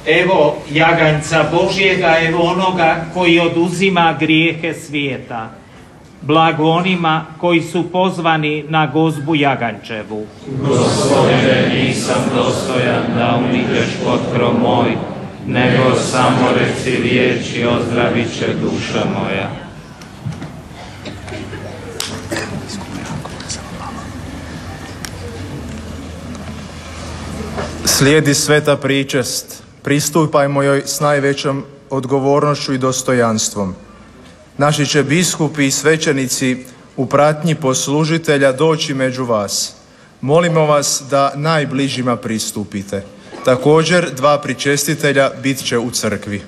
Evo jaganjca Božjega, evo onoga koji oduzima grijehe svijeta. Blago onima koji su pozvani na gozbu jagančevu. Gospodine, nisam dostojan da uniđeš pod krov moj, nego samo reci riječ i ozdravit će duša moja. Slijedi sveta pričest. Pristupajmo joj s najvećom odgovornošću i dostojanstvom. Naši će biskupi i svećenici u pratnji poslužitelja doći među vas. Molimo vas da najbližima pristupite. Također 2 pričestitelja bit će u crkvi.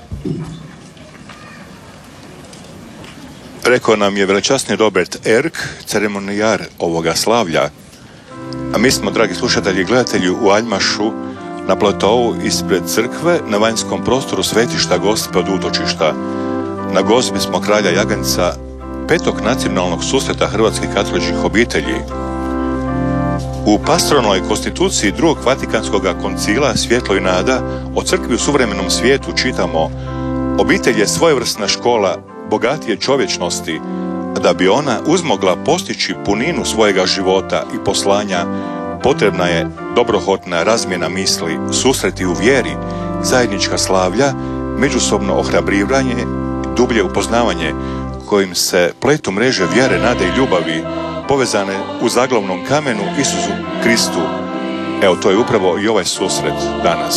Rekao nam je velečasni Robert Erk, ceremonijar ovoga slavlja. A mi smo, dragi slušatelji i gledatelji, u Aljmašu na platovu ispred crkve na vanjskom prostoru svetišta Gospe od utočišta. Na gozbi smo kralja Jaganjca, 5. nacionalnog susreta hrvatskih katoličkih obitelji. U pastoralnoj konstituciji 2. Vatikanskog koncila Svjetlo i nada o crkvi u suvremenom svijetu čitamo: obitelj je svojevrsna škola bogatije čovječnosti, da bi ona uzmogla postići puninu svojega života i poslanja, potrebna je dobrohotna razmjena misli, susreti u vjeri, zajednička slavlja, međusobno ohrabrivanje, dublje upoznavanje kojim se pletu mreže vjere, nade i ljubavi povezane u zaglavnom kamenu Isusu Kristu. Evo, to je upravo i ovaj susret danas.